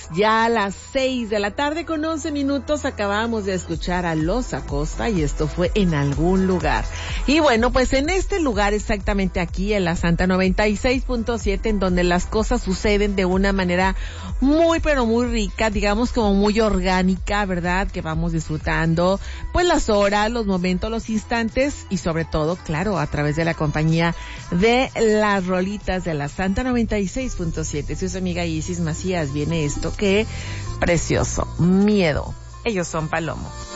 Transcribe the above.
ya a las 6 de la tarde con 11 minutos acabamos de escuchar a Los Acosta y esto fue En Algún Lugar. Y bueno, pues en este lugar exactamente aquí en la Santa 96.7 en donde las cosas suceden de una manera muy pero muy rica, digamos como muy orgánica, ¿verdad? Que vamos disfrutando pues las horas, los momentos, los instantes y sobre todo, claro, a través de la compañía de las rolitas de la Santa 96.7. Soy su amiga Isis Macías. Viene esto que precioso, Miedo. Ellos son Palomo.